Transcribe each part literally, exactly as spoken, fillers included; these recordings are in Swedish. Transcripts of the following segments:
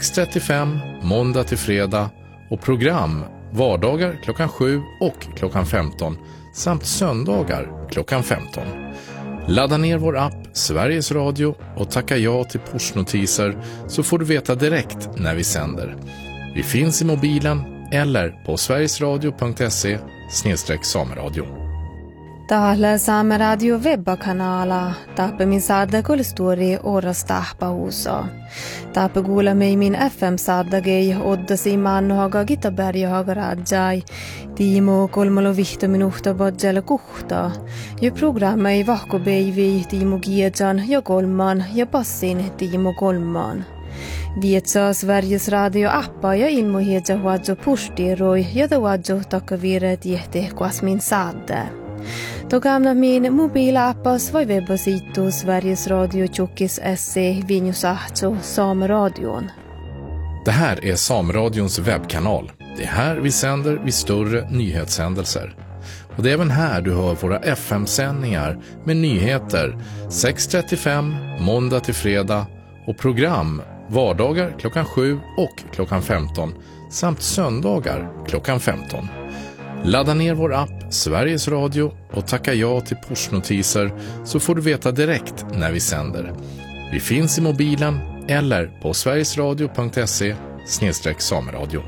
sex trettiofem måndag till fredag och program vardagar klockan sju och klockan femton samt söndagar klockan femton. Ladda ner vår app Sveriges Radio och tacka ja till pushnotiser så får du veta direkt när vi sänder. Vi finns i mobilen eller på sverigesradio punkt se snedstreck sameradio. Täällä Saamen Radio webbakanala taappamin saada kolstori oras tahpausa. Taappa kuulemme min F M-saadagei oddasi maannohaga Gitaberjahaga rajai. Tiimo kolmalo vihto minuhta bodjala kuhta. Ja programma ei vahkobeivi Tiimo Giedjan ja kolman ja passin Tiimo kolman. Vietsaa Sveriges Radio-appa ja ilmohiedja huadjo pustiroi ja huadjo takkaviire tiehte kuasmin saade. Togamna min mobilappas vai webbasitu Sveriges Radio Tjockis se Vinjusahto Sameradion. Det här är Sameradions webbkanal. Det är här vi sänder vid större nyhetshändelser. Och det är även här du hör våra F M-sändningar med nyheter sex trettiofem måndag till fredag och program vardagar klockan sju och klockan femton samt söndagar klockan femton. Ladda ner vår app Sveriges Radio och tacka ja till pushnotiser så får du veta direkt när vi sänder. Vi finns i mobilen eller på sverigesradio punkt se snedstreck sameradio.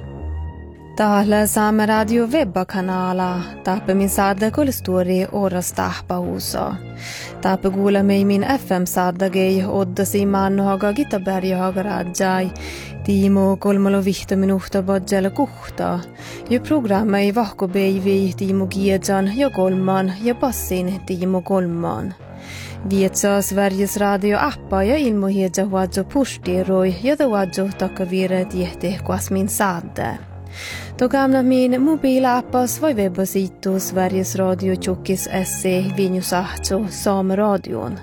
Täällä Saamen Radio webbakanala taappamin saada kolstori oras tahpausa. Taappa kuulemme min F M-saadagei oddasi maannohaga Gitaberjahaga rajai. Tiimo kolmalo vihto minuhta bodjala kuhta. Ja programma ei vahkobeivi Tiimo Giedjan ja kolman ja passin Tiimo kolman. Vietsaa Sveriges Radio-appa ja ilmohiedja huadjo pustiroi ja huadjo takkaviire tiehte kuasmin saade. Togamna min mobilappas vai webbasitu Sveriges Radio Tjockis se Vinjusahto Sameradion.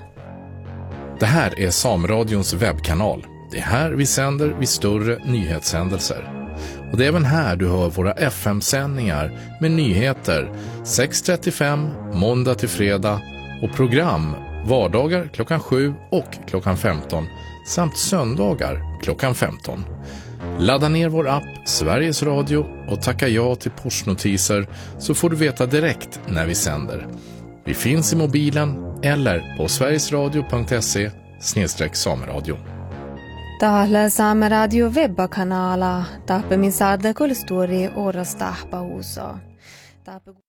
Det här är Sameradions webbkanal. Det är här vi sänder vid större nyhetshändelser. Och det är även här du hör våra F M-sändningar med nyheter sex trettiofem måndag till fredag och program vardagar klockan sju och klockan femton samt söndagar klockan femton. Ladda ner vår app Sveriges Radio och tacka ja till pushnotiser så får du veta direkt när vi sänder. Vi finns i mobilen eller på sverigesradio punkt se snedstreck sameradio. Täällä Saamen Radio webbakanala taappamin saada kolstori oras tahpausa.